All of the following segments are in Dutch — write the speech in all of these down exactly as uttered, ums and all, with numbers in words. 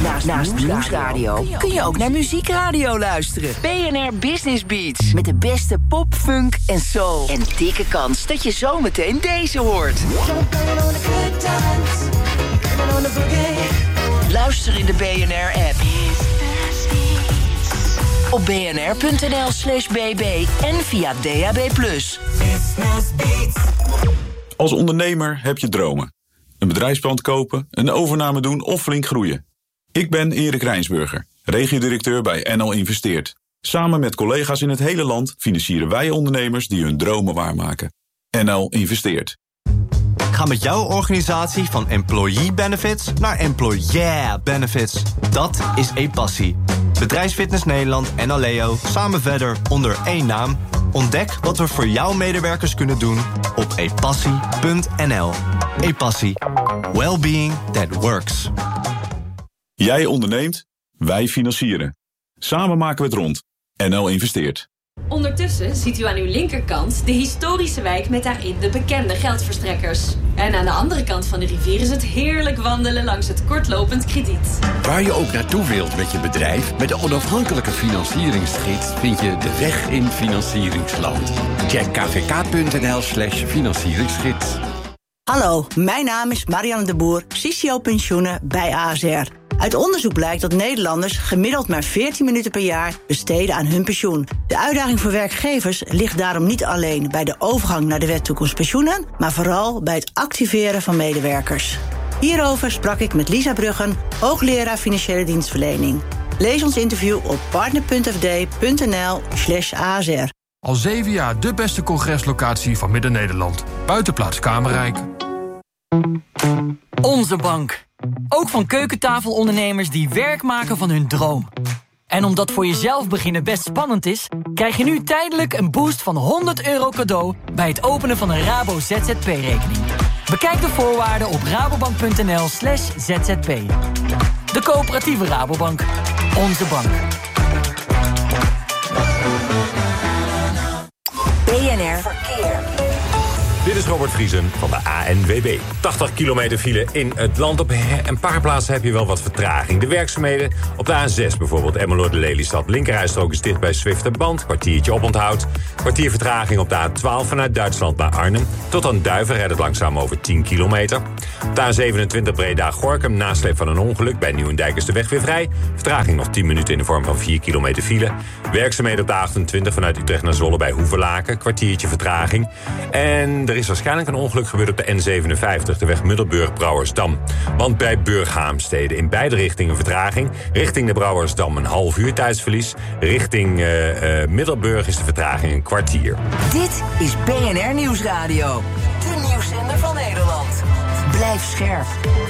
Naast, naast nieuwsradio kun je ook naar muziekradio luisteren. B N R Business Beats. Met de beste pop, funk en soul. En dikke kans dat je zometeen deze hoort. Luister in de B N R-app. Op bnr.nl slash bb en via D A B plus. Als ondernemer heb je dromen. Een bedrijfspand kopen, een overname doen of flink groeien. Ik ben Erik Rijnsburger, regiodirecteur bij N L Investeert. Samen met collega's in het hele land financieren wij ondernemers die hun dromen waarmaken. N L Investeert. Ga met jouw organisatie van employee benefits naar employer benefits. Dat is ePassie. Bedrijfsfitness Nederland en Aleo samen verder onder één naam. Ontdek wat we voor jouw medewerkers kunnen doen op epassie punt n l. ePassie. Wellbeing that works. Jij onderneemt, wij financieren. Samen maken we het rond. N L Investeert. Ondertussen ziet u aan uw linkerkant de historische wijk met daarin de bekende geldverstrekkers. En aan de andere kant van de rivier is het heerlijk wandelen langs het kortlopend krediet. Waar je ook naartoe wilt met je bedrijf, met de onafhankelijke financieringsgids vind je de weg in financieringsland. Check kvk.nl slash financieringsgids. Hallo, mijn naam is Marianne de Boer, C C O Pensioenen bij A S R. Uit onderzoek blijkt dat Nederlanders gemiddeld maar veertien minuten per jaar besteden aan hun pensioen. De uitdaging voor werkgevers ligt daarom niet alleen bij de overgang naar de wet toekomst pensioenen, maar vooral bij het activeren van medewerkers. Hierover sprak ik met Lisa Bruggen, hoogleraar financiële dienstverlening. Lees ons interview op partner.fd.nl slash ASR. Al zeven jaar de beste congreslocatie van Midden-Nederland. Buitenplaats Kamerrijk. Onze bank. Ook van keukentafelondernemers die werk maken van hun droom. En omdat voor jezelf beginnen best spannend is, krijg je nu tijdelijk een boost van honderd euro cadeau bij het openen van een Rabo Z Z P-rekening. Bekijk de voorwaarden op rabobank.nl slash zzp. De coöperatieve Rabobank. Onze bank. B N R Verkeer. Dit is Robert Vriesen van de A N W B. tachtig kilometer file in het land. Op een paar plaatsen heb je wel wat vertraging. De werkzaamheden op de A zes bijvoorbeeld. Emmeloord-Lelystad. Linkerrijstrook is dicht bij Zwifterband. Kwartiertje oponthoud. Kwartier vertraging op de A twaalf vanuit Duitsland naar Arnhem. Tot aan Duiven rijdt het langzaam over tien kilometer. Op de A zevenentwintig Breda-Gorkum. Nasleep van een ongeluk. Bij Nieuwendijk is de weg weer vrij. Vertraging nog tien minuten in de vorm van vier kilometer file. Werkzaamheden op de achtentwintig vanuit Utrecht naar Zwolle bij Hoevelaken. Kwartiertje vertraging. En er is waarschijnlijk een ongeluk gebeurd op de N zevenenvijftig, de weg Middelburg-Brouwersdam. Want bij Burghaamstede in beide richtingen vertraging. Richting de Brouwersdam een half uur tijdsverlies. Richting uh, uh, Middelburg is de vertraging een kwartier. Dit is B N R Nieuwsradio. De nieuwszender van Nederland. Blijf scherp.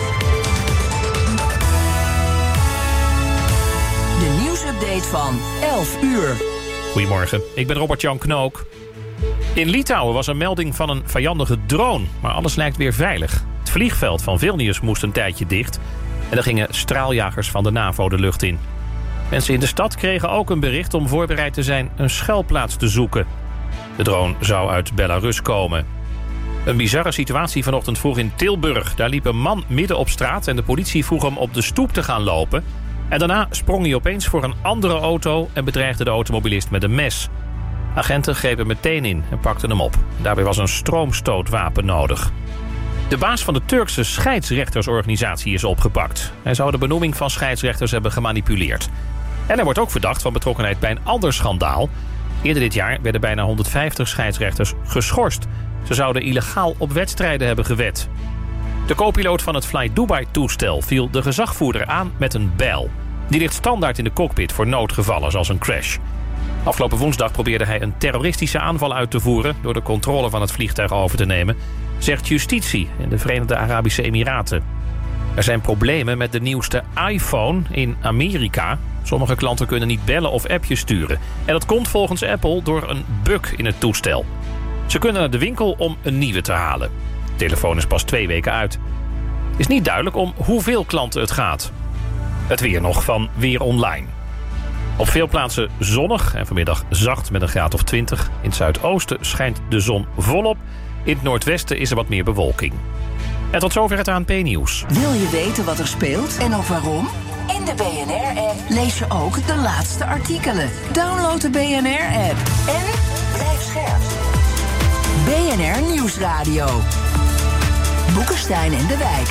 De nieuwsupdate van elf uur. Goedemorgen, ik ben Robert-Jan Knook. In Litouwen was een melding van een vijandige drone, maar alles lijkt weer veilig. Het vliegveld van Vilnius moest een tijdje dicht en er gingen straaljagers van de NAVO de lucht in. Mensen in de stad kregen ook een bericht om voorbereid te zijn een schuilplaats te zoeken. De drone zou uit Belarus komen. Een bizarre situatie vanochtend vroeg in Tilburg. Daar liep een man midden op straat en de politie vroeg hem op de stoep te gaan lopen. En daarna sprong hij opeens voor een andere auto en bedreigde de automobilist met een mes. Agenten grepen meteen in en pakten hem op. Daarbij was een stroomstootwapen nodig. De baas van de Turkse scheidsrechtersorganisatie is opgepakt. Hij zou de benoeming van scheidsrechters hebben gemanipuleerd. En hij wordt ook verdacht van betrokkenheid bij een ander schandaal. Eerder dit jaar werden bijna honderdvijftig scheidsrechters geschorst. Ze zouden illegaal op wedstrijden hebben gewed. De co-piloot van het Fly Dubai-toestel viel de gezagvoerder aan met een bijl. Die ligt standaard in de cockpit voor noodgevallen zoals een crash. Afgelopen woensdag probeerde hij een terroristische aanval uit te voeren door de controle van het vliegtuig over te nemen, zegt justitie in de Verenigde Arabische Emiraten. Er zijn problemen met de nieuwste iPhone in Amerika. Sommige klanten kunnen niet bellen of appjes sturen. En dat komt volgens Apple door een bug in het toestel. Ze kunnen naar de winkel om een nieuwe te halen. De telefoon is pas twee weken uit. Het is niet duidelijk om hoeveel klanten het gaat. Het weer nog van Weer Online. Op veel plaatsen zonnig en vanmiddag zacht met een graad of twintig. In het zuidoosten schijnt de zon volop. In het noordwesten is er wat meer bewolking. En tot zover het A N P-nieuws. Wil je weten wat er speelt en ook waarom? In de B N R-app lees je ook de laatste artikelen. Download de B N R-app en blijf scherp. B N R Nieuwsradio. Boekenstein en de Wijk.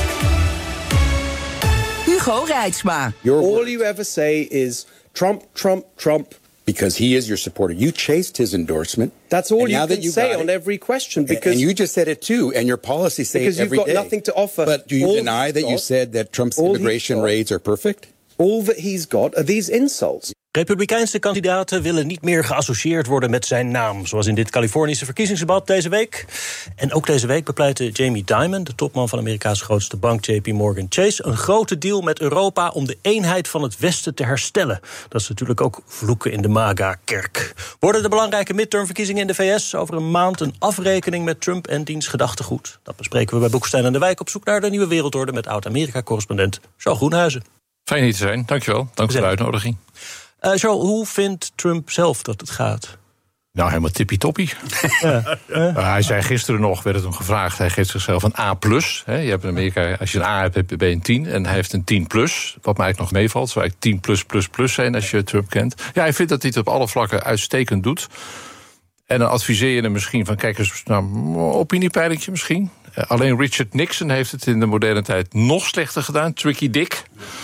Hugo Reitsma. All you ever say is Trump, Trump, Trump. Because he is your supporter. You chased his endorsement. That's all you can you say on it, every question. Because and you just said it too, and your policy say it every day. Because you've got nothing to offer. But do you all deny that got, you said that Trump's immigration raids are perfect? All that he's got are these insults. Republikeinse kandidaten willen niet meer geassocieerd worden met zijn naam, zoals in dit Californische verkiezingsdebat deze week. En ook deze week bepleitte Jamie Dimon, de topman van Amerika's grootste bank J P Morgan Chase, een grote deal met Europa om de eenheid van het Westen te herstellen. Dat is natuurlijk ook vloeken in de MAGA-kerk. Worden de belangrijke midtermverkiezingen in de V S over een maand een afrekening met Trump en diens gedachtegoed? Dat bespreken we bij Boekenstein en de Wijk op zoek naar de nieuwe wereldorde met oud-Amerika-correspondent Charles Groenhuizen. Fijn hier te zijn, dankjewel. Dank voor de uitnodiging. Uh, Charles, hoe vindt Trump zelf dat het gaat? Nou, helemaal tippie-toppie. ja. uh. Hij zei gisteren nog, werd het hem gevraagd, hij geeft zichzelf een A plus. Je hebt in Amerika, als je een A hebt, ben je een tien. En hij heeft een tien plus, wat mij eigenlijk nog meevalt. Zou eigenlijk tien plus plus plus zijn als je Trump kent. Ja, hij vindt dat hij het op alle vlakken uitstekend doet. En dan adviseer je hem misschien van, kijk eens, nou, opiniepeilingje misschien. Uh, alleen Richard Nixon heeft het in de moderne tijd nog slechter gedaan. Tricky Dick.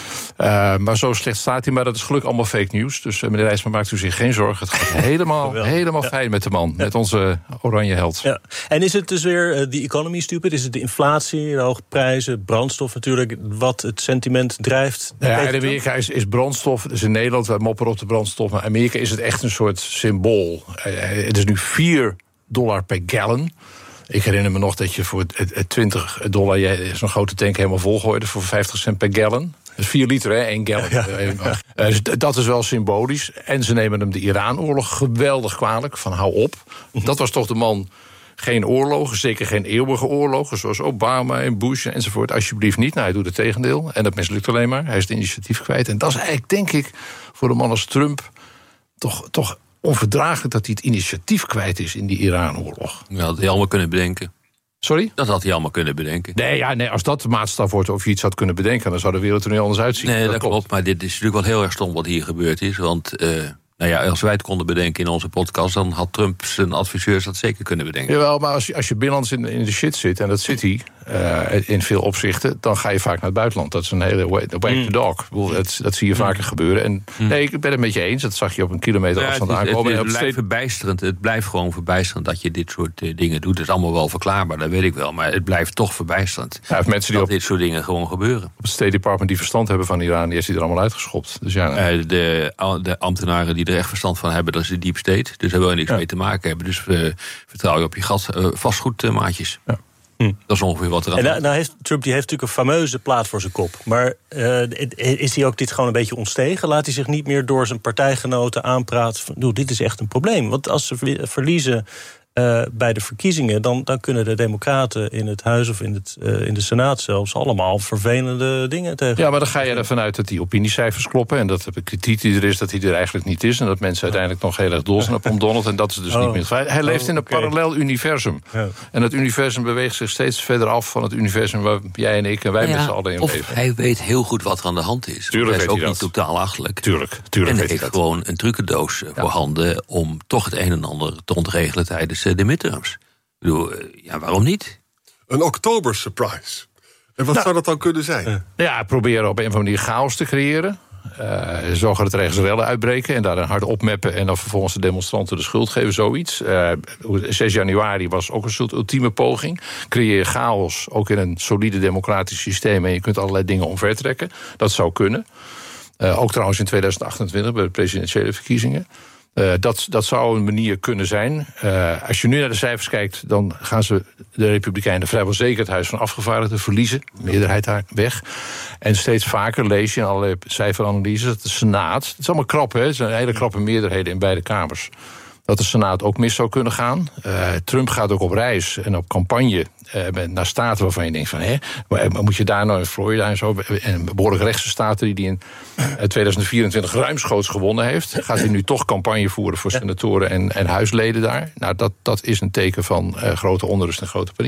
Uh, maar zo slecht staat hij, maar dat is gelukkig allemaal fake news. Dus uh, meneer Reitsma, maakt u zich geen zorgen. Het gaat helemaal, helemaal ja. fijn met de man, ja. met onze oranje held. Ja. En is het dus weer uh, die economy stupid? Is het de inflatie, de hoge prijzen, brandstof natuurlijk, wat het sentiment drijft? Ja, in Amerika is, is brandstof, dus in Nederland, wij mopperen op de brandstof, maar in Amerika is het echt een soort symbool. Uh, het is nu vier dollar per gallon. Ik herinner me nog dat je voor twintig dollar zo'n grote tank helemaal volgooide voor vijftig cent per gallon. Dat is vier liter, hè, één gallon. Ja, ja. Uh, dus dat is wel symbolisch. En ze nemen hem de Iran-oorlog geweldig kwalijk. Van hou op. Dat was toch de man, geen oorlogen, zeker geen eeuwige oorlogen, zoals Obama en Bush enzovoort. Alsjeblieft niet. Nou, hij doet het tegendeel. En dat mislukt alleen maar. Hij is het initiatief kwijt. En dat is eigenlijk, denk ik, voor een man als Trump toch, toch onverdraaglijk dat hij het initiatief kwijt is in die Iran-oorlog. Ja, dat had hij allemaal kunnen bedenken. Sorry? Dat had hij allemaal kunnen bedenken. Nee, ja, nee, als dat de maatstaf wordt of je iets had kunnen bedenken, dan zou de wereld er nu anders uitzien. Nee, dat, dat klopt. klopt. Maar dit is natuurlijk wel heel erg stom wat hier gebeurd is. Want uh, nou ja, als wij het konden bedenken in onze podcast, dan had Trump zijn adviseurs dat zeker kunnen bedenken. Jawel, maar als je, als je binnenlands in, in de shit zit, en dat zit hij uh, in veel opzichten, dan ga je vaak naar het buitenland. Dat is een hele way, way mm. to dog. Mm. Dat, dat zie je vaker mm. gebeuren. En mm. nee, ik ben het met je eens. Dat zag je op een kilometer ja, afstand aankomen. Het, het, het blijft verbijsterend. Het blijft gewoon verbijsterend dat je dit soort uh, dingen doet. Het is allemaal wel verklaarbaar, dat weet ik wel. Maar het blijft toch verbijsterend ja, mensen die dat op, dit soort dingen gewoon gebeuren. Op het State Department die verstand hebben van Iran, die heeft hij er allemaal uitgeschopt. Dus ja, nee. uh, de, de ambtenaren die er echt verstand van hebben, dat is de deep state. Dus daar wil je niks ja. mee te maken hebben. Dus uh, vertrouw je op je gat, uh, vastgoedmaatjes. Ja. Hm. Dat is ongeveer wat er aan. En nou, nou heeft, Trump die heeft natuurlijk een fameuze plaat voor zijn kop. Maar uh, is hij ook dit gewoon een beetje ontstegen? Laat hij zich niet meer door zijn partijgenoten aanpraten van, doe, dit is echt een probleem. Want als ze verliezen uh, bij de verkiezingen, dan, dan kunnen de democraten in het huis of in, het, uh, in de Senaat zelfs allemaal vervelende dingen tegen. Ja, maar dan ga je ervan uit dat die opiniecijfers kloppen en dat de kritiek die er is, dat hij er eigenlijk niet is en dat mensen uiteindelijk nog heel erg dol zijn op Donald en dat is dus oh. niet meer het feit. Hij leeft oh, in een okay. parallel universum. Ja. En het universum beweegt zich steeds verder af van het universum waar jij en ik en wij ja, met z'n allen in of leven. Hij weet heel goed wat er aan de hand is. Tuurlijk hij is weet ook hij niet dat. totaal achterlijk. Tuurlijk, tuurlijk en weet hij heeft hij gewoon een trucendoos ja. voorhanden om toch het een en ander te ontregelen tijdens de midterms. Ik bedoel, ja, waarom niet? Een oktober surprise. En wat nou, zou dat dan kunnen zijn? Ja, proberen op een of andere manier chaos te creëren. Uh, zorgen dat er ergens rellen uitbreken en daar een hard opmeppen en dan vervolgens de demonstranten de schuld geven, zoiets. Uh, zes januari was ook een soort ultieme poging. Creëer chaos, ook in een solide democratisch systeem en je kunt allerlei dingen omvertrekken. Dat zou kunnen. Uh, ook trouwens in tweeduizend achtentwintig bij de presidentiële verkiezingen. Uh, dat, dat zou een manier kunnen zijn. Uh, als je nu naar de cijfers kijkt, dan gaan ze de Republikeinen vrijwel zeker het Huis van Afgevaardigden verliezen. Meerderheid daar weg. En steeds vaker lees je in allerlei cijferanalyses dat de Senaat, het is allemaal krap, hè? Het zijn hele krappe meerderheden in beide kamers, dat de Senaat ook mis zou kunnen gaan. Uh, Trump gaat ook op reis en op campagne uh, naar staten waarvan je denkt van, hè, moet je daar nou in Florida en zo, en behoorlijk rechtse staten die hij in uh, tweeduizend vierentwintig ruimschoots gewonnen heeft, gaat hij nu toch campagne voeren voor senatoren en, en huisleden daar. Nou, dat, dat is een teken van uh, grote onrust en grote paniek.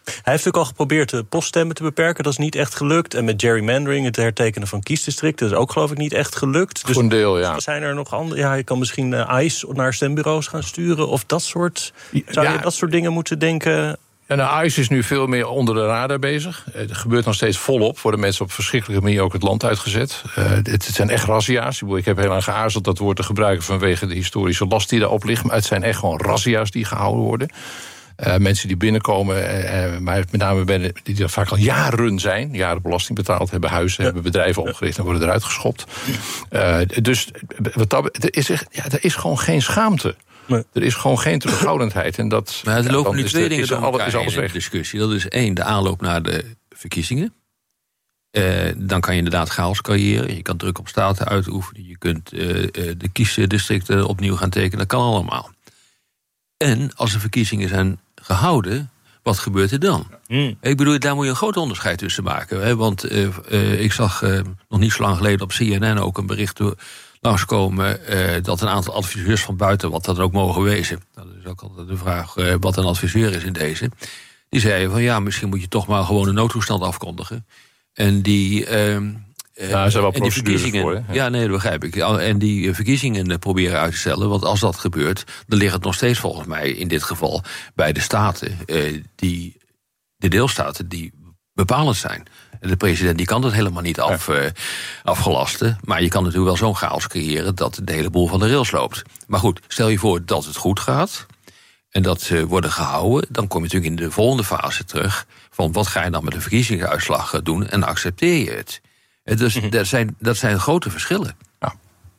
Hij heeft ook al geprobeerd de poststemmen te beperken. Dat is niet echt gelukt. En met gerrymandering, het hertekenen van kiesdistricten... dat is ook geloof ik niet echt gelukt. Dus voor een deel, ja. Zijn er nog andere? Ja, je kan misschien uh, ICE naar stembureaus gaan sturen... of dat soort... Zou ja. je dat soort dingen moeten denken... Ja, nou, ICE is nu veel meer onder de radar bezig. Het gebeurt nog steeds volop. Worden mensen op verschrikkelijke manier ook het land uitgezet. Uh, het zijn echt razzia's. Ik heb heel lang geaarzeld dat woord te gebruiken... vanwege de historische last die daarop ligt. Maar het zijn echt gewoon razzia's die gehouden worden. Uh, mensen die binnenkomen, uh, maar met name bij de, die er vaak al jaren zijn... jaren belasting betaald hebben, huizen ja. hebben, bedrijven opgericht... en worden eruit geschopt. Uh, dus wat dat, er, is echt, ja, er is gewoon geen schaamte. Nee. Er is gewoon geen terughoudendheid. En dat, maar er lopen ja, nu twee de, dingen is, door alle, elkaar is alles in weg. de discussie. Dat is één, de aanloop naar de verkiezingen. Uh, dan kan je inderdaad chaos creëren. Je kan druk op staten uitoefenen. Je kunt uh, uh, de kiesdistricten opnieuw gaan tekenen. Dat kan allemaal. En als de verkiezingen zijn gehouden, wat gebeurt er dan? Mm. Ik bedoel, daar moet je een groot onderscheid tussen maken. Hè? Want uh, uh, ik zag uh, nog niet zo lang geleden op C N N ook een bericht door, langskomen uh, dat een aantal adviseurs van buiten, wat dat ook mogen wezen, dat is ook altijd de vraag uh, wat een adviseur is in deze, die zeiden van ja, misschien moet je toch maar gewoon een noodtoestand afkondigen. En die... Uh, Ja, er zijn wel procedures voor. Ja. ja, nee, dat begrijp ik. En die verkiezingen proberen uit te stellen. Want als dat gebeurt, dan ligt het nog steeds volgens mij in dit geval bij de staten, eh, die, de deelstaten die bepalend zijn. En de president die kan dat helemaal niet af, ja. uh, afgelasten. Maar je kan natuurlijk wel zo'n chaos creëren dat de hele boel van de rails loopt. Maar goed, stel je voor dat het goed gaat en dat ze worden gehouden, dan kom je natuurlijk in de volgende fase terug van wat ga je dan met de verkiezingsuitslag doen en accepteer je het? Dus mm-hmm. dat, zijn, dat zijn grote verschillen. Ja,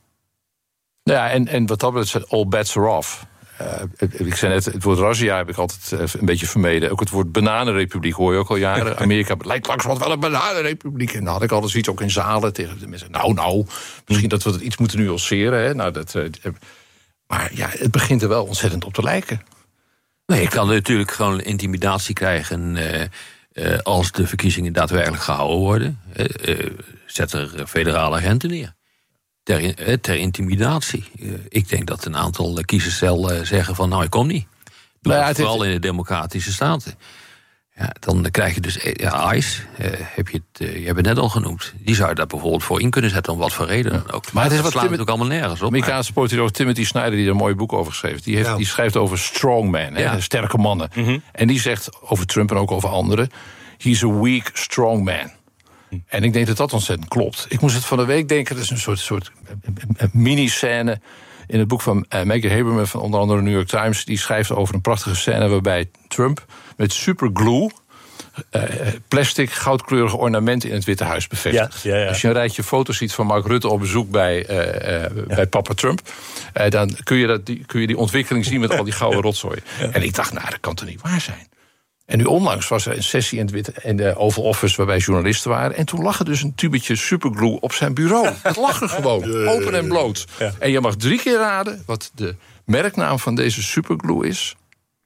ja en, en wat dat betreft, all bets are off. Uh, ik zei net, het woord razzia heb ik altijd uh, een beetje vermeden. Ook het woord bananenrepubliek hoor je ook al jaren. Amerika lijkt langzamerhand wel een bananenrepubliek. En dan had ik altijd zoiets ook in zalen tegen de mensen. Nou, nou, misschien dat we het iets moeten nuanceren. Hè? Nou, dat, uh, maar ja, het begint er wel ontzettend op te lijken. Nee, je kan natuurlijk gewoon intimidatie krijgen Uh, Uh, als de verkiezingen daadwerkelijk gehouden worden, uh, uh, zet er federale agenten neer. Ter, uh, ter intimidatie. Uh, ik denk dat een aantal kiezers zal uh, zeggen van nou, ik kom niet. Doe nou ja, dat vooral is... in de democratische staten. Ja, dan krijg je dus ja, ICE, uh, heb je, het, uh, je hebt het net al genoemd. Die zou je daar bijvoorbeeld voor in kunnen zetten, om wat voor reden dan ook. Maar het is wat slaat Tim... ook allemaal nergens op. Amerikaanse politicoloog Timothy Snyder, die er een mooi boek over geschreven. Die, heeft, ja. die schrijft over strongmen, ja. sterke mannen. Mm-hmm. En die zegt over Trump en ook over anderen, he's a weak strongman. Hm. En ik denk dat dat ontzettend klopt. Ik moest het van de week denken, dat is een soort, soort mini-scène in het boek van uh, Maggie Haberman van onder andere de New York Times. Die schrijft over een prachtige scène waarbij Trump met superglue Uh, plastic goudkleurige ornamenten in het Witte Huis bevestigt. Ja, ja, ja. Als je een rijtje foto's ziet van Mark Rutte op bezoek bij, uh, uh, ja. bij papa Trump, uh, dan kun je, dat, die, kun je die ontwikkeling zien met al die gouden rotzooi. Ja. En ik dacht, nou, dat kan toch niet waar zijn. En nu onlangs was er een sessie in, het Witte, in de Oval Office waarbij journalisten waren. En toen lag er dus een tubetje superglue op zijn bureau. Het lag er gewoon, open en bloot. Ja. En je mag drie keer raden wat de merknaam van deze superglue is.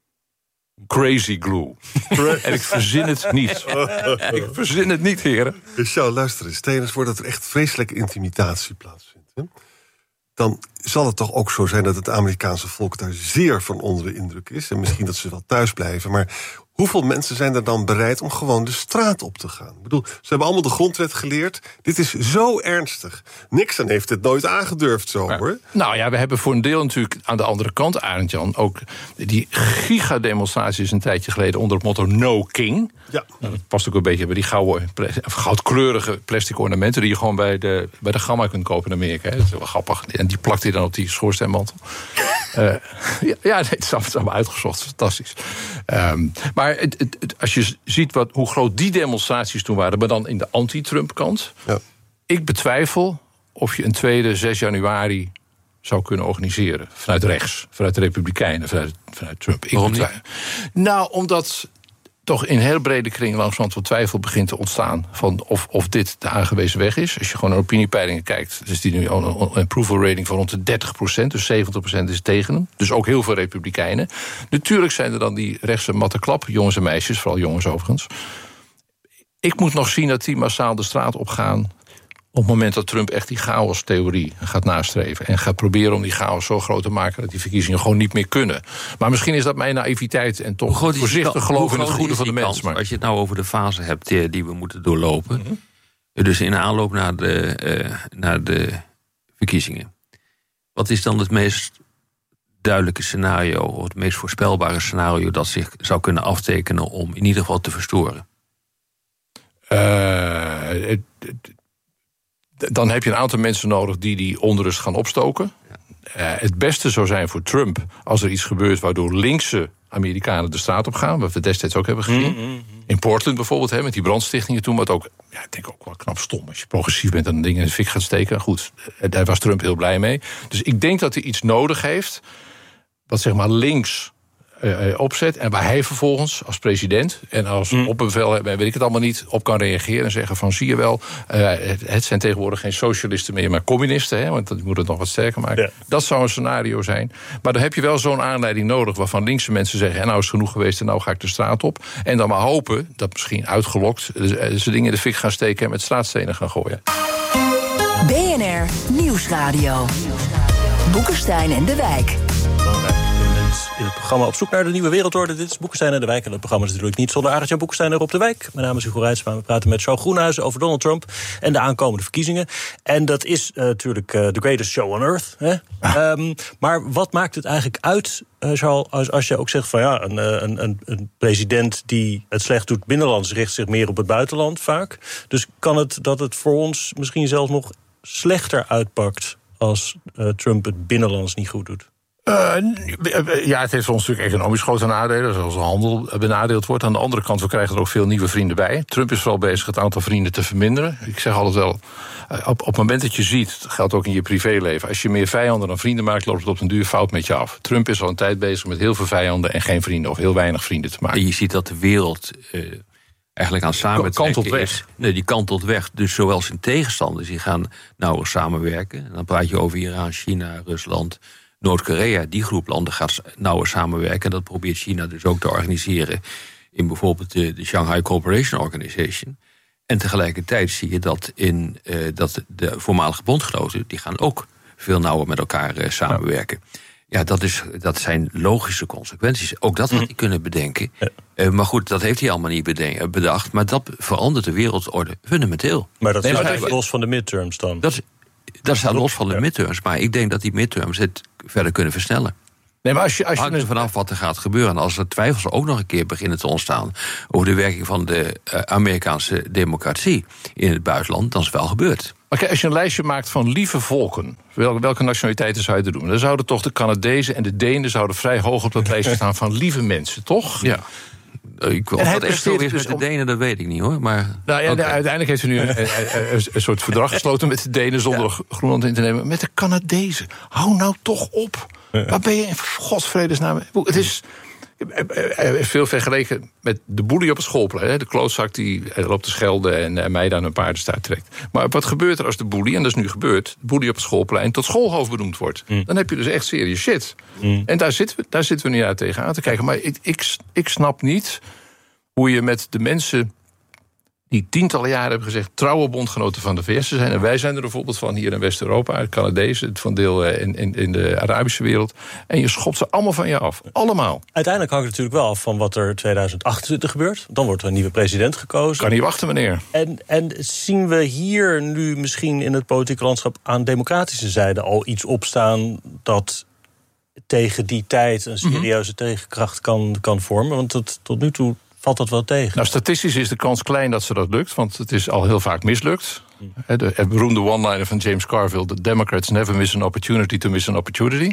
Crazy glue. En ik verzin het niet. Ik verzin het niet, heren. Sjouw, luister eens. Stel eens voor dat er echt vreselijke intimidatie plaatsvindt. Hè? Dan zal het toch ook zo zijn dat het Amerikaanse volk daar zeer van onder de indruk is. En misschien dat ze wel thuis blijven. Maar hoeveel mensen zijn er dan bereid om gewoon de straat op te gaan? Ik bedoel, ze hebben allemaal de grondwet geleerd. Dit is zo ernstig. Nixon heeft het nooit aangedurfd zo, ja. hoor. Nou ja, we hebben voor een deel natuurlijk aan de andere kant, Arend-Jan, ook die gigademonstraties een tijdje geleden onder het motto No King. Ja. Nou, dat past ook een beetje bij die gouden, goudkleurige plastic ornamenten die je gewoon bij de, bij de Gamma kunt kopen in Amerika. Hè. Dat is wel grappig. En die plakt hij dan op die schoorsteenmantel. uh, ja, ja, nee, het is allemaal uitgezocht. Fantastisch. Um, maar het, het, het, als je ziet wat, hoe groot die demonstraties toen waren, maar dan in de anti-Trump kant. Ja. Ik betwijfel of je een tweede zes januari zou kunnen organiseren. Vanuit rechts, vanuit de Republikeinen, vanuit, vanuit Trump. Ik Waarom niet? Nou, omdat toch in heel brede kring langzamerhand wat twijfel begint te ontstaan van of, of dit de aangewezen weg is. Als je gewoon naar opiniepeilingen kijkt, is die nu een approval rating van rond de dertig procent, dus zeventig procent is tegen hem. Dus ook heel veel Republikeinen. Natuurlijk zijn er dan die rechtse matte klap, jongens en meisjes, vooral jongens overigens. Ik moet nog zien dat die massaal de straat op gaan op het moment dat Trump echt die chaos-theorie gaat nastreven en gaat proberen om die chaos zo groot te maken dat die verkiezingen gewoon niet meer kunnen. Maar misschien is dat mijn naïviteit en toch voorzichtig geloof in het goede van de mens. Maar als je het nou over de fase hebt die, die we moeten doorlopen, mm-hmm. dus in aanloop naar de, uh, naar de verkiezingen, wat is dan het meest duidelijke scenario, of het meest voorspelbare scenario dat zich zou kunnen aftekenen om in ieder geval te verstoren? Uh, het, het, dan heb je een aantal mensen nodig die die onrust gaan opstoken. Ja. Uh, het beste zou zijn voor Trump als er iets gebeurt waardoor linkse Amerikanen de straat op gaan, wat we destijds ook hebben gezien. Mm-hmm. In Portland bijvoorbeeld, hè, met die brandstichtingen toen, wat ook, ja, ik denk ook wel knap stom. Als je progressief bent en een ding in de fik gaat steken. Goed, daar was Trump heel blij mee. Dus ik denk dat hij iets nodig heeft wat zeg maar links Uh, opzet en waar hij vervolgens als president en als mm. opbevel, weet ik het allemaal niet, op kan reageren en zeggen van zie je wel, uh, het, het zijn tegenwoordig geen socialisten meer, maar communisten, hè, want dat moet het nog wat sterker maken. Ja. Dat zou een scenario zijn. Maar dan heb je wel zo'n aanleiding nodig waarvan linkse mensen zeggen en nou is het genoeg geweest en nou ga ik de straat op. En dan maar hopen dat misschien uitgelokt ze dingen in de fik gaan steken en met straatstenen gaan gooien. B N R Nieuwsradio. Boekenstein en de Wijk. In het programma Op zoek naar de nieuwe wereldorde. Dit is Boekenstein en de Wijk. En dat programma is natuurlijk niet zonder Arend-Jan Boekenstein en Rob de Wijk. Mijn naam is Hugo Reitsma. We praten met Charles Groenhuizen over Donald Trump en de aankomende verkiezingen. En dat is uh, natuurlijk uh, the greatest show on earth. Hè? Ah. Um, maar wat maakt het eigenlijk uit, uh, Charles, als, als je ook zegt van ja, een, een, een, een president die het slecht doet binnenlands richt zich meer op het buitenland vaak. Dus kan het dat het voor ons misschien zelfs nog slechter uitpakt als uh, Trump het binnenlands niet goed doet? Uh, ja, het heeft voor ons natuurlijk economisch grote nadelen, zoals de handel benadeeld wordt. Aan de andere kant, we krijgen er ook veel nieuwe vrienden bij. Trump is vooral bezig het aantal vrienden te verminderen. Ik zeg altijd wel, op, op het moment dat je ziet, dat geldt ook in je privéleven, als je meer vijanden dan vrienden maakt, loopt het op een duur fout met je af. Trump is al een tijd bezig met heel veel vijanden en geen vrienden, of heel weinig vrienden te maken. En je ziet dat de wereld Uh... eigenlijk aan samenwerken is. Nee, die kantelt weg. Dus zowel zijn tegenstanders, die gaan nauwer samenwerken. En dan praat je over Iran, China, Rusland, Noord-Korea. Die groep landen gaat nauwer samenwerken. Dat probeert China dus ook te organiseren in bijvoorbeeld de, de Shanghai Cooperation Organization. En tegelijkertijd zie je dat, in, uh, dat de voormalige bondgenoten, die gaan ook veel nauwer met elkaar uh, samenwerken. Ja. Ja, dat, is, dat zijn logische consequenties. Ook dat had hij kunnen bedenken. Ja. Uh, maar goed, dat heeft hij allemaal niet bedenken, bedacht. Maar dat verandert de wereldorde fundamenteel. Maar dat is nee, eigenlijk los van de midterms dan? Dat, dat staat los van de ja. midterms. Maar ik denk dat die midterms het verder kunnen versnellen. Nee, maar als je, als je hangt er vanaf wat er gaat gebeuren. En als er twijfels ook nog een keer beginnen te ontstaan over de werking van de uh, Amerikaanse democratie in het buitenland, dan is het wel gebeurd. Maar kijk, als je een lijstje maakt van lieve volken, welke, welke nationaliteiten zou je er doen? Dan zouden toch de Canadezen en de Denen zouden vrij hoog op dat lijstje staan van lieve mensen, toch? Ja. Ik, of dat echt zo is met de Denen, dat weet ik niet hoor. Maar, nou, ja, okay. Uiteindelijk heeft hij nu een, een, een, een soort verdrag gesloten met de Denen zonder ja. Groenland in te nemen. Met de Canadezen. Hou nou toch op. Ja. Waar ben je in godsvredesnaam? Het is veel vergeleken met de boelie op het schoolplein. De klootzak die loopt te schelden en mij daar een paardenstaart trekt. Maar wat gebeurt er als de boelie, en dat is nu gebeurd, de boelie op het schoolplein tot schoolhoofd benoemd wordt? Mm. Dan heb je dus echt serious shit. Mm. En daar zitten we, daar zitten we nu naar tegenaan te kijken. Maar ik, ik, ik snap niet hoe je met de mensen die tientallen jaren hebben gezegd trouwe bondgenoten van de V S zijn. En wij zijn er een voorbeeld van hier in West-Europa, de Canadezen, van deel in, in, in de Arabische wereld. En je schopt ze allemaal van je af. Allemaal. Uiteindelijk hangt het natuurlijk wel af van wat er tweeduizend achtentwintig gebeurt. Dan wordt er een nieuwe president gekozen. Kan niet wachten, meneer. En, en zien we hier nu misschien in het politieke landschap aan democratische zijde al iets opstaan dat tegen die tijd een serieuze mm-hmm. tegenkracht kan, kan vormen? Want tot, tot nu toe valt dat wel tegen. Nou, statistisch is de kans klein dat ze dat lukt, want het is al heel vaak mislukt. Mm. De beroemde one-liner van James Carville: The Democrats never miss an opportunity to miss an opportunity.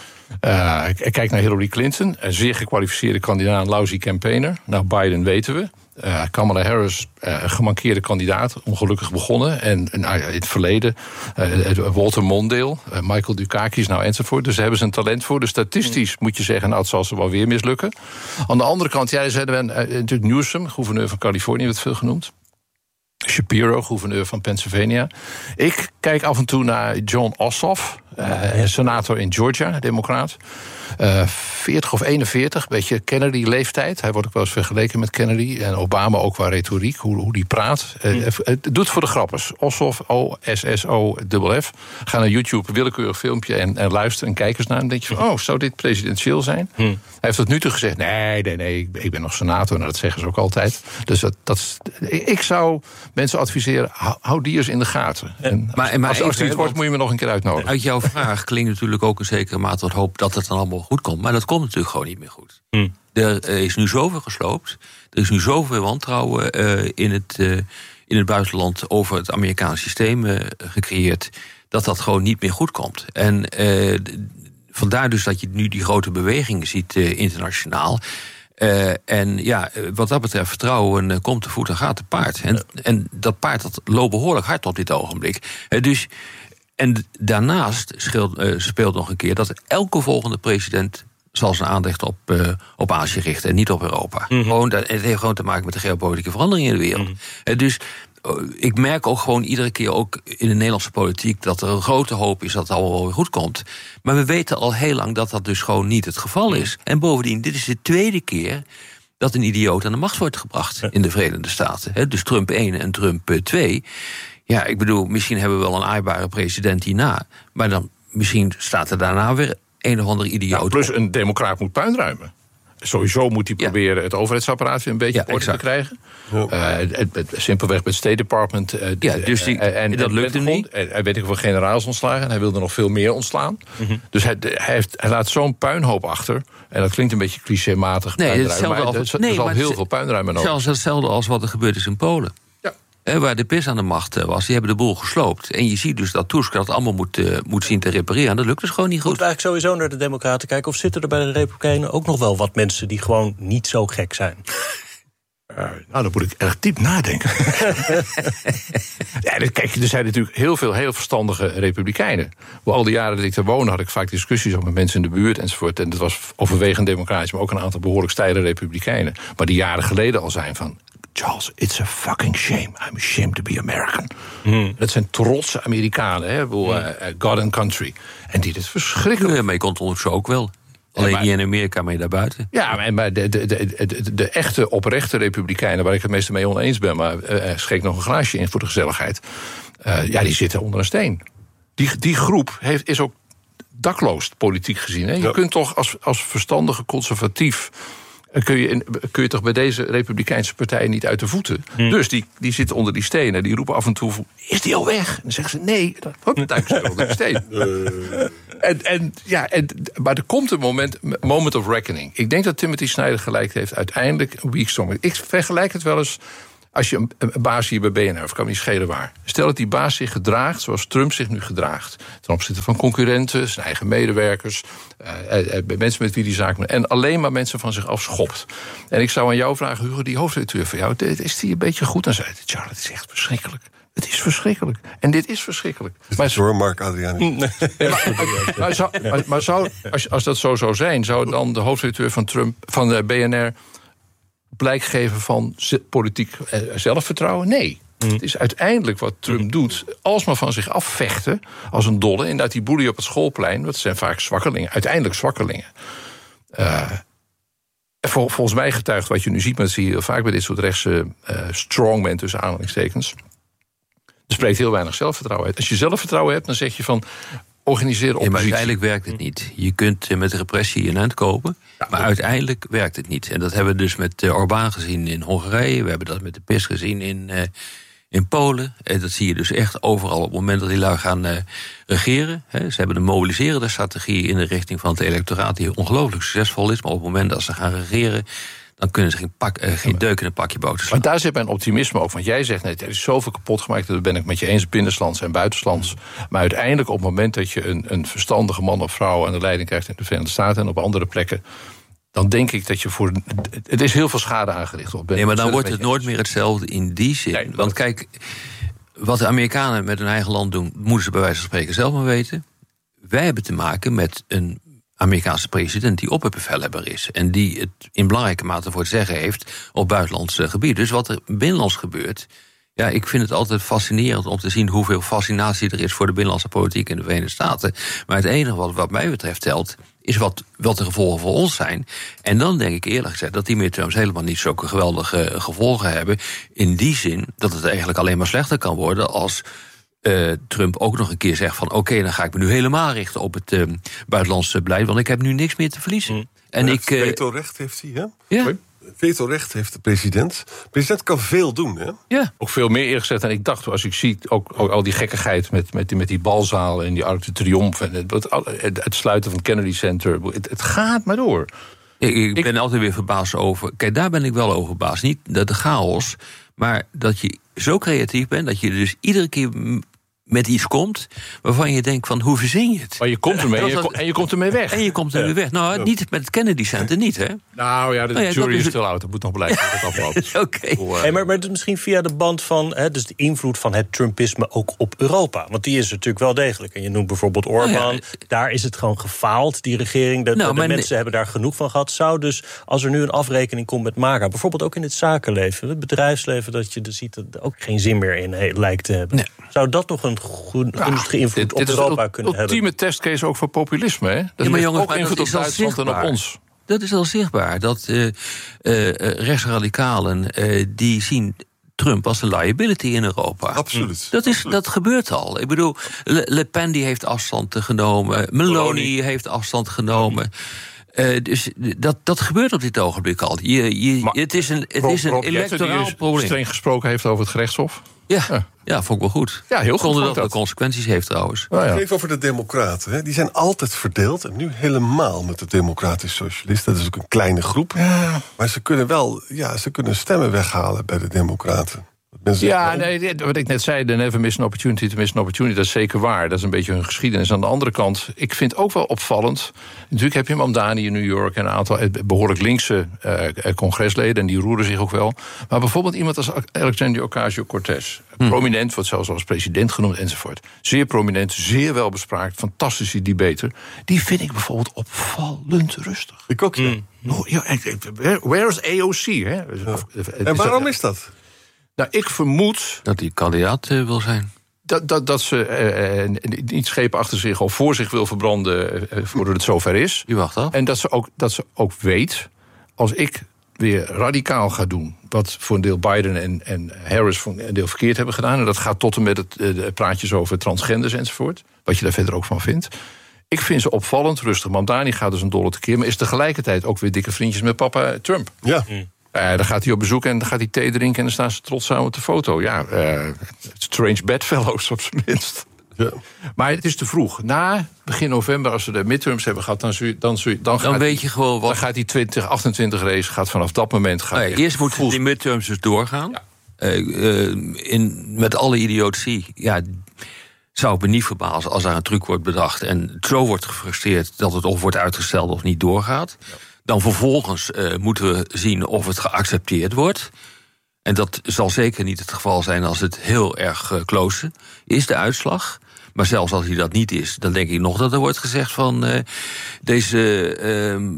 Uh, kijk naar Hillary Clinton, een zeer gekwalificeerde kandidaat, een lousy campaigner. Nou, Biden weten we. Uh, Kamala Harris, uh, gemankeerde kandidaat, ongelukkig begonnen. En uh, in het verleden, uh, Walter Mondale, uh, Michael Dukakis, nou enzovoort. Dus daar hebben ze een talent voor. Dus statistisch moet je zeggen, nou, het zal ze wel weer mislukken. Aan de andere kant, ja, zeiden we, uh, natuurlijk Newsom, gouverneur van Californië, werd veel genoemd. Shapiro, gouverneur van Pennsylvania. Ik kijk af en toe naar John Ossoff, Uh, senator in Georgia, democraat. Uh, veertig of eenenveertig, beetje Kennedy-leeftijd. Hij wordt ook wel eens vergeleken met Kennedy. En Obama ook qua retoriek, hoe, hoe die praat. Uh, mm. Het doet voor de grappers. Ossoff, O S S O F F. Ga naar YouTube, een willekeurig filmpje en, en luister en kijk eens naar. En dan denk je van, oh, zou dit presidentieel zijn? Mm. Hij heeft tot nu toe gezegd, nee, nee, nee, ik, ik ben nog senator. Nou, dat zeggen ze ook altijd. Dus dat, dat, ik zou mensen adviseren, hou, hou die eens in de gaten. En maar, als, maar als, als die het wordt, moet je me nog een keer uitnodigen. Uit jouw vraag klinkt natuurlijk ook een zekere mate wat hoop dat het dan allemaal goed komt. Maar dat komt natuurlijk gewoon niet meer goed. Hmm. Er is nu zoveel gesloopt. Er is nu zoveel wantrouwen uh, in, het, uh, in het buitenland over het Amerikaanse systeem uh, gecreëerd, dat dat gewoon niet meer goed komt. En uh, vandaar dus dat je nu die grote bewegingen ziet uh, internationaal. Uh, en ja, wat dat betreft, vertrouwen uh, komt te voet en gaat te paard. En, ja. en dat paard dat loopt behoorlijk hard op dit ogenblik. Uh, dus, en daarnaast scheelt, uh, speelt nog een keer dat elke volgende president zal zijn aandacht op, uh, op Azië richten en niet op Europa. Mm-hmm. Gewoon, dat, het heeft gewoon te maken met de geopolitieke veranderingen in de wereld. Mm-hmm. Uh, dus uh, ik merk ook gewoon iedere keer ook in de Nederlandse politiek dat er een grote hoop is dat het allemaal weer goed komt. Maar we weten al heel lang dat dat dus gewoon niet het geval is. En bovendien, dit is de tweede keer dat een idioot aan de macht wordt gebracht in de Verenigde Staten. He, dus Trump één en Trump twee. Ja, ik bedoel, misschien hebben we wel een aaibare president hierna. Maar dan misschien staat er daarna weer een of andere idioot. Ja, plus een democraat moet puinruimen. Sowieso moet hij proberen ja. het overheidsapparaat weer een beetje ja, orde te krijgen. Ja. Uh, het, het, simpelweg met het State Department. Uh, ja, dus die, uh, en, dat lukt hem niet. Hij weet ik wel generaals ontslagen en hij wilde nog veel meer ontslaan. Mm-hmm. Dus hij, hij, heeft, hij laat zo'n puinhoop achter. En dat klinkt een beetje clichématig. Nee, hetzelfde maar als, er nee, zal heel veel puinruimen nodig. Zelfs hetzelfde als wat er gebeurd is in Polen. He, waar de P I S aan de macht was, die hebben de boel gesloopt. En je ziet dus dat Tusk dat allemaal moet, uh, moet zien te repareren. En dat lukt dus gewoon niet goed. Moet eigenlijk sowieso naar de Democraten kijken. Of zitten er bij de Republikeinen ook nog wel wat mensen die gewoon niet zo gek zijn? Uh, nou, dan moet ik erg diep nadenken. ja, kijk, er zijn natuurlijk heel veel heel verstandige Republikeinen. Voor al die jaren dat ik daar woonde, had ik vaak discussies ook met mensen in de buurt enzovoort. En dat was overwegend democratisch, maar ook een aantal behoorlijk steile Republikeinen. Maar die jaren geleden al zijn van, Charles, it's a fucking shame. I'm ashamed to be American. Mm. Dat zijn trotse Amerikanen, hè? Mm. Uh, God and country. En die dit verschrikkelijk. Ja, maar je kon het ondertussen ook wel. Alleen ja, maar, niet in Amerika, maar daarbuiten. Ja, maar de, de, de, de, de echte oprechte Republikeinen, waar ik het meeste mee oneens ben, maar uh, scheek nog een glaasje in voor de gezelligheid. Uh, ja, die zitten onder een steen. Die, die groep heeft, is ook dakloos, politiek gezien. Hè? Je ja. kunt toch als, als verstandige conservatief Kun je, in, kun je toch bij deze Republikeinse partijen niet uit de voeten. Hmm. Dus die, die zitten onder die stenen. Die roepen af en toe, is die al weg? En dan zeggen ze, nee, dan duiken ze onder die steen. Uh. En, en, ja, en, maar er komt een moment, moment of reckoning. Ik denk dat Timothy Snyder gelijk heeft uiteindelijk een weak song. Ik vergelijk het wel eens, als je een, een baas hier bij B N R, of kan me niet schelen waar. Stel dat die baas zich gedraagt zoals Trump zich nu gedraagt. Ten opzichte van concurrenten, zijn eigen medewerkers, uh, uh, mensen met wie die zaak... en alleen maar mensen van zich afschopt. En ik zou aan jou vragen, Hugo, die hoofdredacteur van jou, is die een beetje goed? Dan zei hij, Charles, het is echt verschrikkelijk. Het is verschrikkelijk. En dit is verschrikkelijk. Het is maar, door Mark Adriani. Nee, maar, maar, zou, maar zou, als, als dat zo zou zijn, zou dan de hoofdredacteur van, Trump, van de B N R blijk geven van politiek zelfvertrouwen? Nee. Mm. Het is uiteindelijk wat Trump doet, alsmaar van zich afvechten als een dolle. En dat die boelie op het schoolplein, dat zijn vaak zwakkelingen, uiteindelijk zwakkelingen. Uh, vol, volgens mij getuigt wat je nu ziet, maar dat zie je heel vaak bij dit soort rechtse uh, strongmen tussen aanhalingstekens. Er spreekt heel weinig zelfvertrouwen uit. Als je zelfvertrouwen hebt, dan zeg je van organiseren oppositie. Ja, maar uiteindelijk werkt het niet. Je kunt met repressie een eind kopen, ja, maar uiteindelijk werkt het niet. En dat hebben we dus met uh, Orbán gezien in Hongarije. We hebben dat met de P I S gezien in, uh, in Polen. En dat zie je dus echt overal op het moment dat die lui gaan uh, regeren. Hè. Ze hebben een mobiliserende strategie in de richting van het electoraat die ongelooflijk succesvol is. Maar op het moment dat ze gaan regeren, dan kunnen ze geen, pak, uh, geen deuk in een pakje boter slaan. Maar daar zit mijn optimisme ook. Want jij zegt, nee, er is zoveel kapot gemaakt, dat ben ik met je eens, binnenlands en buitenlands. Maar uiteindelijk op het moment dat je een, een verstandige man of vrouw aan de leiding krijgt in de Verenigde Staten en op andere plekken, dan denk ik dat je voor... Het is heel veel schade aangericht. Op. Nee, maar dan wordt het nooit meer hetzelfde in die zin. Nee, want kijk, wat de Amerikanen met hun eigen land doen, moeten ze bij wijze van spreken zelf maar weten. Wij hebben te maken met een Amerikaanse president die opperbevelhebber is en die het in belangrijke mate voor het zeggen heeft op buitenlands gebied. Dus wat er binnenlands gebeurt, Ja, ik vind het altijd fascinerend om te zien hoeveel fascinatie er is voor de binnenlandse politiek in de Verenigde Staten. Maar het enige wat, wat mij betreft telt, is wat, wat de gevolgen voor ons zijn. En dan denk ik eerlijk gezegd dat die midterms helemaal niet zulke geweldige gevolgen hebben. In die zin dat het eigenlijk alleen maar slechter kan worden als Uh, Trump ook nog een keer zegt van oké, okay, dan ga ik me nu helemaal richten op het uh, buitenlandse beleid, want ik heb nu niks meer te verliezen. Mm. En ja, ik, uh, vetorecht heeft hij, hè? Ja. Vetorecht heeft de president. De president kan veel doen, hè? Ja. Ook veel meer eerlijk gezegd. En ik dacht, als ik zie, ook, ook al die gekkigheid met, met, die, met die balzaal en die Arc de Triomphe en het, het, het sluiten van het Kennedy Center. Het, het gaat maar door. Ik, ik ben ik, altijd weer verbaasd over. Kijk, daar ben ik wel over verbaasd. Niet de, de chaos, maar dat je zo creatief bent dat je dus iedere keer met iets komt waarvan je denkt van hoe verzin je het? Maar je komt ermee en je, en je komt ermee weg. En je komt ermee weg. Nou, niet met het Kennedy Center, niet hè? Nou ja, de nou ja, jury is is stil uit. Dat moet nog blijken dat het afloopt. Oké. Okay. Hey, maar, maar misschien via de band van hè, dus de invloed van het Trumpisme ook op Europa. Want die is er natuurlijk wel degelijk. En je noemt bijvoorbeeld Orbán. Nou ja, daar is het gewoon gefaald, die regering. De, nou, de mensen ne- hebben daar genoeg van gehad. Zou dus, als er nu een afrekening komt met MAGA, bijvoorbeeld ook in het zakenleven, het bedrijfsleven, dat je dus ziet dat er ook geen zin meer in he, lijkt te hebben. Nee. Zou dat nog een goed ja, invloed dit, op dit Europa is kunnen ultieme hebben? Ultieme testcase ook voor populisme, hè? Dat ja, maar jongens, ook maar invloed dat op is Duitsland en op ons. Dat is al zichtbaar. Dat uh, uh, rechtsradicalen uh, die zien Trump als een liability in Europa. Absoluut. Dat, is, dat gebeurt al. Ik bedoel, Le, Le Pen die heeft afstand genomen. Meloni heeft afstand genomen. Uh, dus dat, dat gebeurt op dit ogenblik al. Je, je, maar, het is een, het is een electoraal die probleem. Streng gesproken heeft over het gerechtshof. Ja, ja. ja, vond ik wel goed. Ja, heel goed. Zonder dat het het consequenties heeft trouwens. Oh, ja. Even over de democraten. Hè. Die zijn altijd verdeeld. En nu helemaal met de democratisch socialisten. Dat is ook een kleine groep. Ja. Maar ze kunnen wel ja, ze kunnen stemmen weghalen bij de democraten. Ja, nee, wat ik net zei, de never miss an opportunity to miss an opportunity, dat is zeker waar. Dat is een beetje hun geschiedenis. Aan de andere kant, ik vind ook wel opvallend, natuurlijk heb je Mamdani in New York en een aantal behoorlijk linkse uh, congresleden, en die roeren zich ook wel. Maar bijvoorbeeld iemand als Alexandria Ocasio-Cortez, hmm. prominent, wordt zelfs als president genoemd enzovoort. Zeer prominent, zeer wel bespraakt, fantastische debater. Die vind ik bijvoorbeeld opvallend rustig. Ik ook, ja. Hmm. Oh, ja, where is A O C? Hè? Ja. En waarom is dat? Nou, ik vermoed dat hij kandidaat uh, wil zijn. Dat, dat, dat ze uh, niet schepen achter zich of voor zich wil verbranden uh, voordat het zover is. U wacht af. En dat ze, ook, dat ze ook weet, als ik weer radicaal ga doen wat voor een deel Biden en, en Harris voor een deel verkeerd hebben gedaan, en dat gaat tot en met het uh, de praatjes over transgenders enzovoort, wat je daar verder ook van vindt. Ik vind ze opvallend rustig. Mamdani gaat dus een dolle tekeer, maar is tegelijkertijd ook weer dikke vriendjes met papa Trump. Ja. Mm. Uh, dan gaat hij op bezoek en dan gaat hij thee drinken en dan staan ze trots samen op de foto. Ja, uh, strange bedfellows op zijn minst. Ja. Maar het is te vroeg. Na begin november, als we de midterms hebben gehad, dan, dan, dan, dan, dan gaat weet je gewoon wat. Dan gaat die twintig achtentwintig race gaat vanaf dat moment gaan. Nee, eerst moeten die midterms dus doorgaan. Ja. Uh, uh, in, met alle idiotie. Ja, zou ik me niet verbazen als er een truc wordt bedacht en zo wordt gefrustreerd dat het of wordt uitgesteld of niet doorgaat. Ja. Dan vervolgens uh, moeten we zien of het geaccepteerd wordt. En dat zal zeker niet het geval zijn als het heel erg uh, close is, de uitslag. Maar zelfs als hij dat niet is, dan denk ik nog dat er wordt gezegd van Uh, deze uh,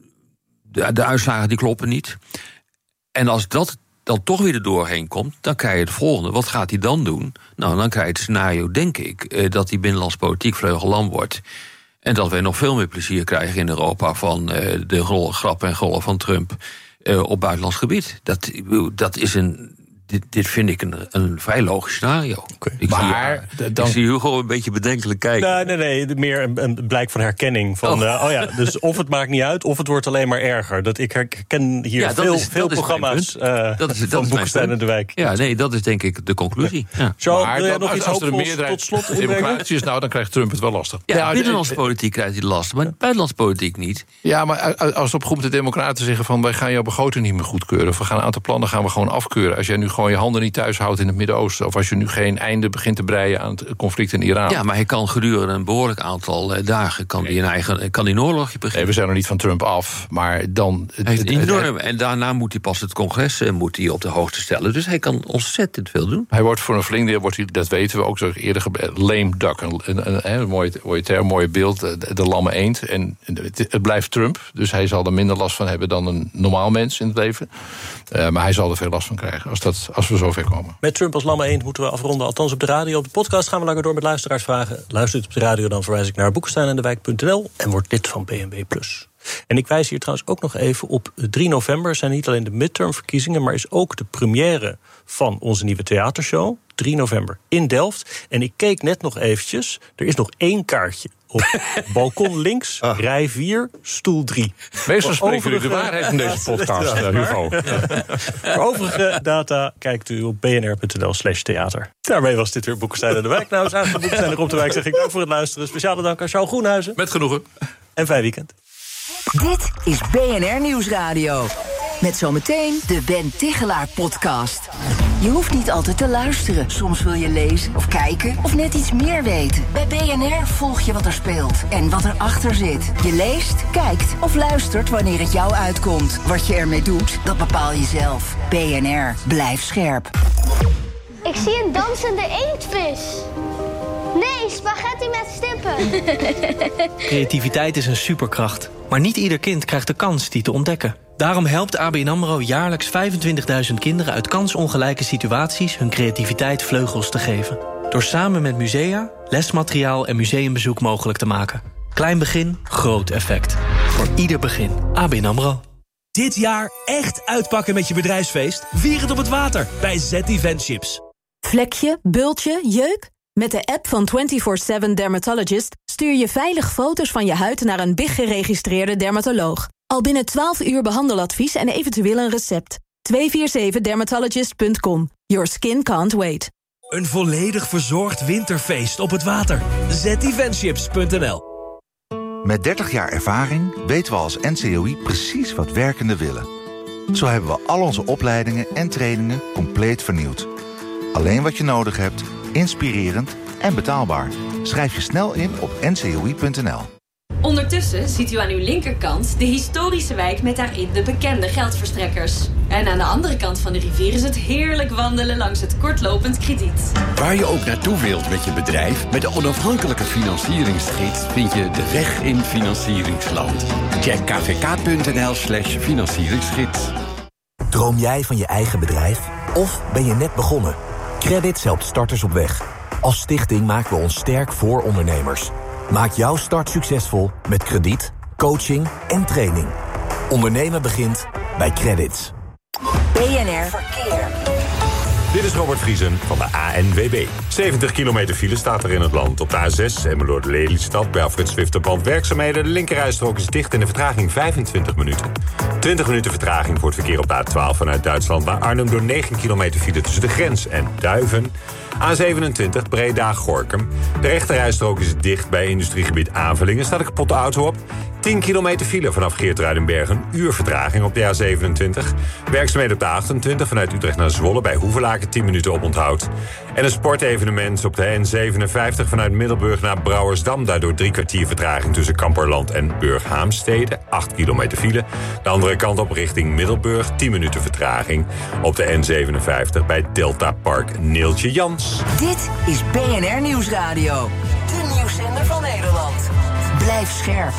de, de uitslagen die kloppen niet. En als dat dan toch weer er doorheen komt, dan krijg je het volgende. Wat gaat hij dan doen? Nou, dan krijg je het scenario, denk ik, uh, dat die binnenlands politiek vleugellam wordt. En dat wij nog veel meer plezier krijgen in Europa van uh, de grappen en gollen van Trump uh, op buitenlands gebied. Dat, dat is een. Dit, dit vind ik een, een vrij logisch scenario. Okay. Ik, maar, zie, dan... ik zie Hugo een beetje bedenkelijk kijken. Nee, nee, nee, meer een, een blijk van herkenning. Van, oh. Uh, oh ja, dus of het maakt niet uit, of het wordt alleen maar erger. Dat ik herken hier ja, veel, is, veel programma's uh, dat is, dat van Boekestein en de Wijk. Ja, nee, dat is denk ik de conclusie. Ja. Ja. Charles, maar wil jij dan, nog als, iets als er een meerderheid tot slot democratisch is, nou, dan krijgt Trump het wel lastig. Ja, ja binnenlandse politiek krijgt hij de last, maar buitenlandse politiek niet. Ja, maar als op groep de democraten zeggen van wij gaan jouw begroting niet meer goedkeuren, of we gaan een aantal plannen gaan we gewoon afkeuren. Als jij nu gewoon je handen niet thuis houdt in het Midden-Oosten, of als je nu geen einde begint te breien aan het conflict in Iran. Ja, maar hij kan gedurende een behoorlijk aantal uh, dagen kan nee. hij een eigen kan hij een oorlogje beginnen. Nee, we zijn nog niet van Trump af, maar dan hij heeft enorm, en daarna moet hij pas het congres uh, moet hij op de hoogte stellen. Dus hij kan ontzettend veel doen. Hij wordt voor een flink deel, wordt hij, dat weten we ook zo eerder, lame duck, een, een, een, een mooie, mooie term, mooie beeld, de, de lamme eend. En het, het blijft Trump, dus hij zal er minder last van hebben dan een normaal mens in het leven. Uh, maar hij zal er veel last van krijgen. Als dat als, als we zover komen. Met Trump als lamme eend moeten we afronden. Althans op de radio. Op de podcast gaan we langer door met luisteraarsvragen. Luistert op de radio, dan verwijs ik naar boekensteinendewijk punt n l en word lid van B N B plus. En ik wijs hier trouwens ook nog even op drie november. Zijn niet alleen de midtermverkiezingen, maar is ook de première van onze nieuwe theatershow. drie november in Delft. En ik keek net nog eventjes. Er is nog één kaartje op balkon links, ah. rij vier, stoel drie. Meestal spreken u de waarheid in deze podcast, ja, Hugo. Ja. Voor overige data kijkt u op bnr.nl slash theater. Daarmee was dit weer Boekenstein en de Wijk. Nou, is eigenlijk Boekenstein erop de Wijk. Zeg ik dank voor het luisteren. Speciale dank aan Sjaal Groenhuizen. Met genoegen. En fijn weekend. Dit is B N R Nieuwsradio. Met zometeen de Ben Tichelaar podcast. Je hoeft niet altijd te luisteren. Soms wil je lezen of kijken of net iets meer weten. Bij B N R volg je wat er speelt en wat erachter zit. Je leest, kijkt of luistert wanneer het jou uitkomt. Wat je ermee doet, dat bepaal je zelf. B N R, blijf scherp. Ik zie een dansende inktvis. Nee, spaghetti met stippen. Creativiteit is een superkracht. Maar niet ieder kind krijgt de kans die te ontdekken. Daarom helpt A B N AMRO jaarlijks vijfentwintigduizend kinderen uit kansongelijke situaties hun creativiteit vleugels te geven. Door samen met musea, lesmateriaal en museumbezoek mogelijk te maken. Klein begin, groot effect. Voor ieder begin. A B N AMRO. Dit jaar echt uitpakken met je bedrijfsfeest? Vier het op het water bij Z Eventships. Vlekje, bultje, jeuk? Met de app van vierentwintig zeven Dermatologist stuur je veilig foto's van je huid naar een B I G-geregistreerde dermatoloog. Al binnen twaalf uur behandeladvies en eventueel een recept. twee vier zeven dermatologist punt com. Your skin can't wait. Een volledig verzorgd winterfeest op het water. Z Eventships punt n l. Met dertig jaar ervaring weten we als N C O I precies wat werkenden willen. Zo hebben we al onze opleidingen en trainingen compleet vernieuwd. Alleen wat je nodig hebt, inspirerend en betaalbaar. Schrijf je snel in op N C O I punt n l. Ondertussen ziet u aan uw linkerkant de historische wijk met daarin de bekende geldverstrekkers. En aan de andere kant van de rivier is het heerlijk wandelen langs het kortlopend krediet. Waar je ook naartoe wilt met je bedrijf, met de onafhankelijke financieringsgids vind je de weg in financieringsland. Check k v k punt n l slash financieringsgids. Droom jij van je eigen bedrijf? Of ben je net begonnen? Credits helpt starters op weg. Als stichting maken we ons sterk voor ondernemers. Maak jouw start succesvol met krediet, coaching en training. Ondernemen begint bij Credits. B N R Verkeer. Dit is Robert Vriesen van de A N W B. zeventig kilometer file staat er in het land. Op de A zes, Emmeloord-Lelystad, bij Alfred Zwifterband werkzaamheden. De linkerrijstrook is dicht en de vertraging vijfentwintig minuten. twintig minuten vertraging voor het verkeer op de A twaalf vanuit Duitsland naar Arnhem door negen kilometer file tussen de grens en Duiven. A zevenentwintig, Breda-Gorinchem. De rechterrijstrook is dicht bij industriegebied Avelingen. Staat een kapotte auto op. tien kilometer file vanaf Geertruidenberg. Een uur vertraging op de A zevenentwintig. Werkzaamheden op de achtentwintig vanuit Utrecht naar Zwolle. Bij Hoevelaken tien minuten oponthoud. En een sportevenement op de N zevenenvijftig vanuit Middelburg naar Brouwersdam. Daardoor drie kwartier vertraging tussen Kamperland en Burghaamstede. acht kilometer file. De andere kant op richting Middelburg. tien minuten vertraging op de N zevenenvijftig bij Delta Park Neeltje Jans. Dit is B N R Nieuwsradio. De nieuwszender van Nederland. Blijf scherp.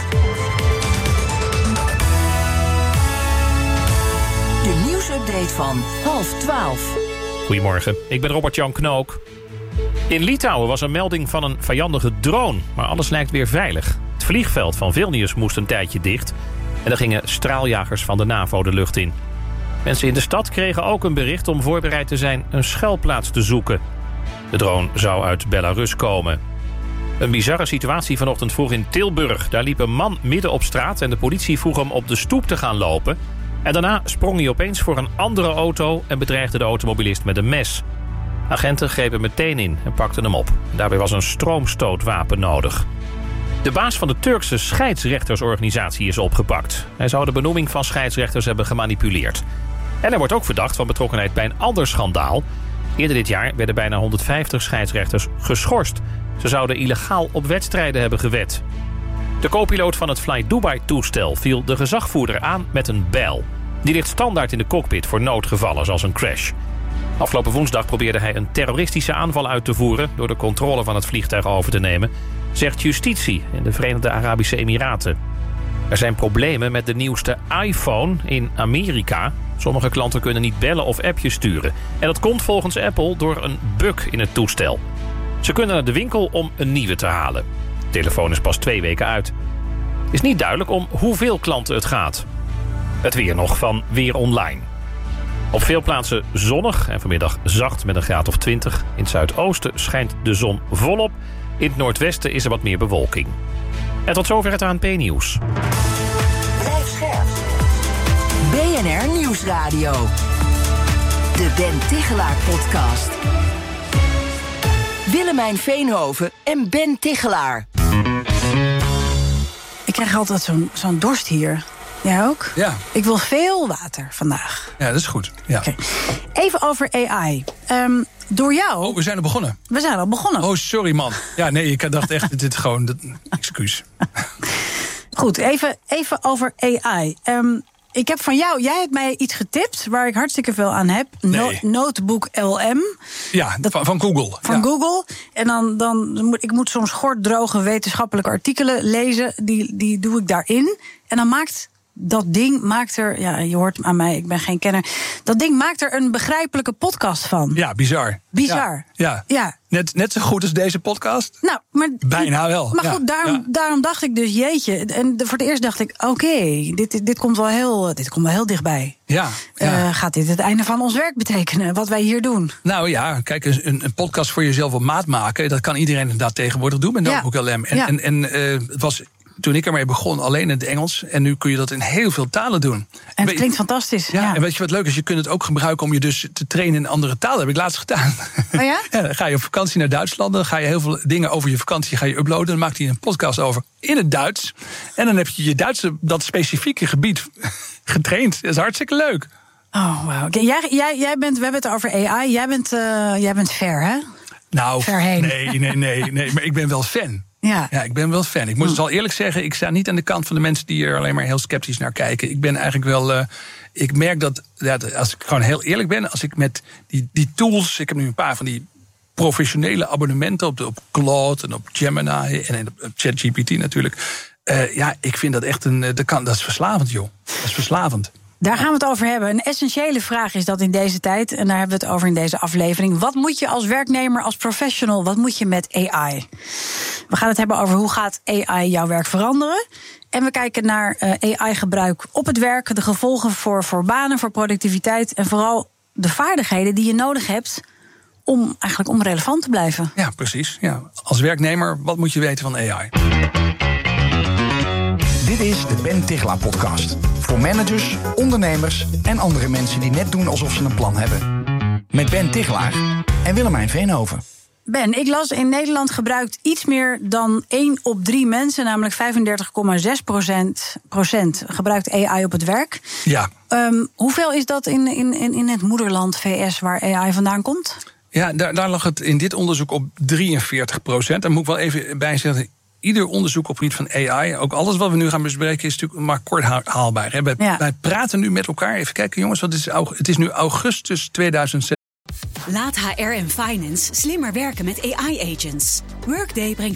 De nieuwsupdate van half twaalf. Goedemorgen, ik ben Robert-Jan Knook. In Litouwen was een melding van een vijandige drone, maar alles lijkt weer veilig. Het vliegveld van Vilnius moest een tijdje dicht en er gingen straaljagers van de NAVO de lucht in. Mensen in de stad kregen ook een bericht om voorbereid te zijn een schuilplaats te zoeken. De drone zou uit Belarus komen. Een bizarre situatie vanochtend vroeg in Tilburg. Daar liep een man midden op straat en de politie vroeg hem op de stoep te gaan lopen. En daarna sprong hij opeens voor een andere auto en bedreigde de automobilist met een mes. Agenten grepen meteen in en pakten hem op. Daarbij was een stroomstootwapen nodig. De baas van de Turkse scheidsrechtersorganisatie is opgepakt. Hij zou de benoeming van scheidsrechters hebben gemanipuleerd. En hij wordt ook verdacht van betrokkenheid bij een ander schandaal. Eerder dit jaar werden bijna honderdvijftig scheidsrechters geschorst. Ze zouden illegaal op wedstrijden hebben gewed. De co-piloot van het Fly Dubai-toestel viel de gezagvoerder aan met een bijl. Die ligt standaard in de cockpit voor noodgevallen, zoals een crash. Afgelopen woensdag probeerde hij een terroristische aanval uit te voeren door de controle van het vliegtuig over te nemen, zegt justitie in de Verenigde Arabische Emiraten. Er zijn problemen met de nieuwste iPhone in Amerika. Sommige klanten kunnen niet bellen of appjes sturen. En dat komt volgens Apple door een bug in het toestel. Ze kunnen naar de winkel om een nieuwe te halen. De telefoon is pas twee weken uit. Het is niet duidelijk om hoeveel klanten het gaat. Het weer nog van Weer Online. Op veel plaatsen zonnig en vanmiddag zacht met een graad of twintig. In het zuidoosten schijnt de zon volop. In het noordwesten is er wat meer bewolking. En tot zover het A N P-nieuws. Blijf scherp. B N R Nieuwsradio. De Ben Tichelaar podcast. Willemijn Veenhoven en Ben Tichelaar. Ik krijg altijd zo'n zo'n dorst hier. Jij ook? Ja. Ik wil veel water vandaag. Ja, dat is goed. Ja. Okay. Even over A I. Um, door jou... Oh, we zijn al begonnen. We zijn al begonnen. Oh, sorry man. Ja, nee, ik dacht echt, dit gewoon... Dat, excuus. Goed, even, even over A I. Um, ik heb van jou... Jij hebt mij iets getipt waar ik hartstikke veel aan heb. Nee. No, Notebook L M. Ja, dat, van, van Google. Van ja. Google. En dan, dan moet ik moet soms gorddroge wetenschappelijke artikelen lezen. Die, die doe ik daarin. En dan maakt... Dat ding maakt er, ja, je hoort aan mij, ik ben geen kenner. Dat ding maakt er een begrijpelijke podcast van. Ja, bizar. Bizar. Ja. ja. ja. Net, net zo goed als deze podcast? Nou, maar... Bijna wel. Maar ja. goed, daarom, ja. daarom dacht ik dus, jeetje. En voor het eerst dacht ik, oké, okay, dit, dit, komt wel heel, dit komt wel heel dichtbij. Ja. ja. Uh, gaat dit het einde van ons werk betekenen, wat wij hier doen? Nou ja, kijk, een, een podcast voor jezelf op maat maken... dat kan iedereen inderdaad tegenwoordig doen met Notebook ja. L M. En, ja. en, en uh, het was... Toen ik ermee begon, alleen in het Engels. En nu kun je dat in heel veel talen doen. En het klinkt fantastisch. Ja, ja, en weet je wat leuk is? Je kunt het ook gebruiken om je dus te trainen in andere talen. Dat heb ik laatst gedaan. Oh ja? Ja, dan ga je op vakantie naar Duitsland. Dan ga je heel veel dingen over je vakantie ga je uploaden. Dan maakt hij een podcast over in het Duits. En dan heb je je Duitse, dat specifieke gebied getraind. Dat is hartstikke leuk. Oh, wauw. Okay, jij, jij, jij bent, we hebben het over A I. Jij bent, uh, jij bent ver, hè? Nou, ver heen. nee, nee, nee, nee. Maar ik ben wel fan. Ja. ja, ik ben wel fan. Ik moet het al eerlijk zeggen, ik sta niet aan de kant van de mensen die er alleen maar heel sceptisch naar kijken. Ik ben eigenlijk wel. Uh, ik merk dat, ja, als ik gewoon heel eerlijk ben, als ik met die, die tools, ik heb nu een paar van die professionele abonnementen op, de, op Claude en op Gemini en op ChatGPT natuurlijk. Uh, ja, ik vind dat echt een. Dat, kan, dat is verslavend, joh. Dat is verslavend. Daar gaan we het over hebben. Een essentiële vraag is dat in deze tijd, en daar hebben we het over in deze aflevering. Wat moet je als werknemer, als professional, wat moet je met A I? We gaan het hebben over hoe gaat A I jouw werk veranderen. En we kijken naar uh, A I-gebruik op het werk, de gevolgen voor, voor banen, voor productiviteit en vooral de vaardigheden die je nodig hebt om eigenlijk om relevant te blijven. Ja, precies. Ja. Als werknemer, wat moet je weten van A I? Dit is de Ben Tichelaar podcast. Voor managers, ondernemers en andere mensen die net doen alsof ze een plan hebben. Met Ben Tichelaar en Willemijn Veenhoven. Ben, ik las in Nederland gebruikt iets meer dan één op drie mensen, namelijk vijfendertig komma zes procent gebruikt A I op het werk. Ja. Um, hoeveel is dat in, in, in het moederland V S waar A I vandaan komt? Ja, daar, daar lag het in dit onderzoek op drieënveertig procent. Daar moet ik wel even bij zeggen, ieder onderzoek op het gebied van A I, ook alles wat we nu gaan bespreken, is natuurlijk maar kort haalbaar. Hè? Wij, ja. wij praten nu met elkaar. Even kijken, jongens, wat is, het is nu augustus tweeduizend zes. Laat H R en Finance slimmer werken met A I-agents. Workday brengt